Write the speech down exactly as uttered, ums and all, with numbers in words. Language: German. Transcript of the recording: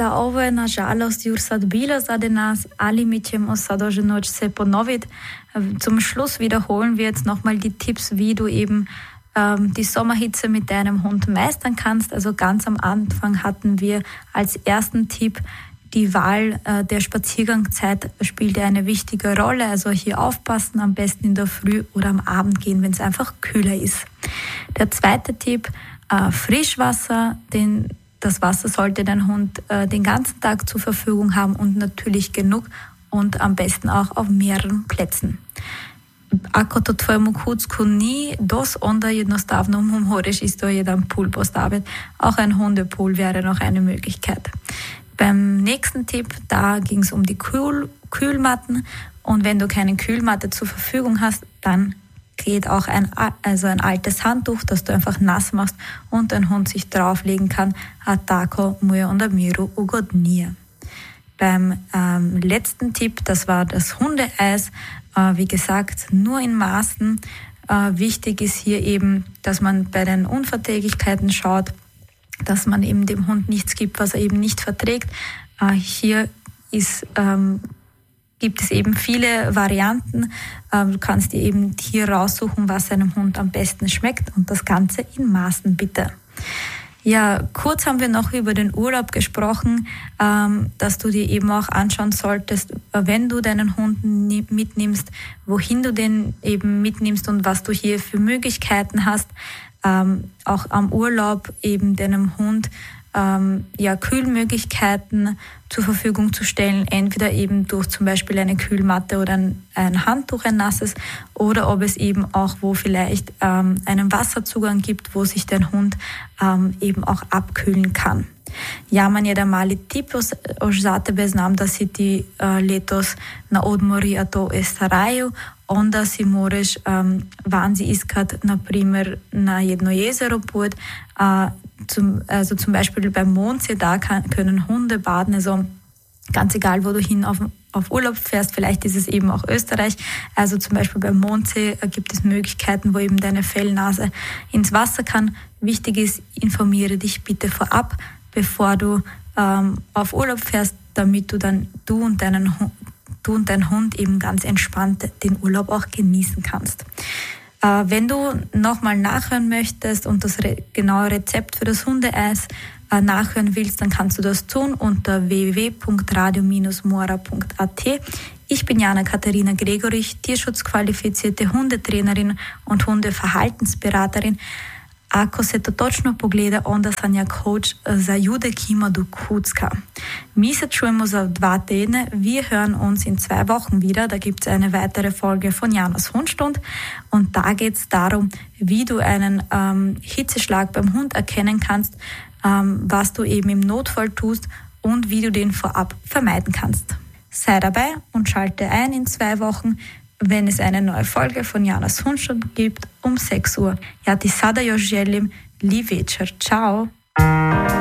Da ovo je nažalost już sad bilo za nas, ali mi ćemo sad heute noch se ponovit. Zum Schluss wiederholen wir jetzt nochmal die Tipps, wie du eben ähm, die Sommerhitze mit deinem Hund meistern kannst. Also ganz am Anfang hatten wir als ersten Tipp, die Wahl äh, der Spaziergangszeit spielt eine wichtige Rolle. Also hier aufpassen, am besten in der Früh oder am Abend gehen, wenn es einfach kühler ist. Der zweite Tipp, äh, Frischwasser, den Das Wasser sollte dein Hund äh, den ganzen Tag zur Verfügung haben und natürlich genug und am besten auch auf mehreren Plätzen. Ako to tvojemu kucku ni dos, onda jednostavno umoriš isto jedan pool postaviti. Auch ein Hundepool wäre noch eine Möglichkeit. Beim nächsten Tipp, da ging es um die Kühl- Kühlmatten und wenn du keine Kühlmatte zur Verfügung hast, dann geht auch ein, also ein altes Handtuch, das du einfach nass machst und dein Hund sich drauflegen kann. Atako muja onda miru ugodnije. Beim ähm, letzten Tipp, das war das Hundeeis, äh, wie gesagt, nur in Maßen. Äh, wichtig ist hier eben, dass man bei den Unverträglichkeiten schaut, dass man eben dem Hund nichts gibt, was er eben nicht verträgt. Äh, hier ist ähm, gibt es eben viele Varianten. Du kannst dir eben hier raussuchen, was einem Hund am besten schmeckt und das Ganze in Maßen bitte. Ja, kurz haben wir noch über den Urlaub gesprochen, dass du dir eben auch anschauen solltest, wenn du deinen Hund mitnimmst, wohin du den eben mitnimmst und was du hier für Möglichkeiten hast, auch am Urlaub eben deinem Hund Ähm, ja, Kühlmöglichkeiten zur Verfügung zu stellen, entweder eben durch zum Beispiel eine Kühlmatte oder ein, ein Handtuch, ein nasses, oder ob es eben auch wo vielleicht ähm, einen Wasserzugang gibt, wo sich dein Hund ähm, eben auch abkühlen kann. Ja, man je da mali tip už za tebe znam da si ti uh, letos na odmori, a to je Saraju, onda si moraš um, vanzi iskat, na primer, na jedno jezero put, uh, zum, also zum Beispiel beim Mondsee, da kann, können Hunde baden, also ganz egal, wo du hin auf, auf Urlaub fährst, vielleicht ist es eben auch Österreich, also zum Beispiel beim Mondsee äh, gibt es Möglichkeiten, wo eben deine Fellnase ins Wasser kann. Wichtig ist, informiere dich bitte vorab, bevor du ähm, auf Urlaub fährst, damit du dann du und, deinen, du und dein Hund eben ganz entspannt den Urlaub auch genießen kannst. Äh, wenn du nochmal nachhören möchtest und das re- genaue Rezept für das Hundeeis äh, nachhören willst, dann kannst du das tun unter w w w punkt radio dash mora punkt a t. Ich bin Jana Katharina Gregorich, tierschutzqualifizierte Hundetrainerin und Hundeverhaltensberaterin. Ako se to točno pogleda, onda sam ja coach za ljude, ki ima do kucka. Mi se čujemo za dva tedne. Wir hören uns in zwei Wochen wieder. Da gibt es eine weitere Folge von Janas Hundstund. Und da geht es darum, wie du einen ähm, Hitzeschlag beim Hund erkennen kannst, ähm, was du eben im Notfall tust und wie du den vorab vermeiden kannst. Sei dabei und schalte ein in zwei Wochen, wenn es eine neue Folge von Janas Hundstund gibt, um sechs Uhr. Ja ti sada još želim liv večer. Ciao!